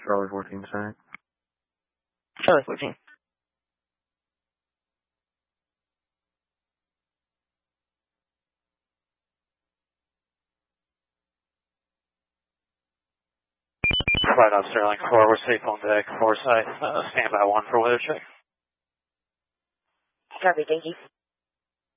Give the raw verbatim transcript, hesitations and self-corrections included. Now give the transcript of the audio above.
Charlie fourteen, sorry. Charlie fourteen. Right on Sterling four, we're safe on deck, Forsyth, uh, stand by one for weather check. Copy, thank you.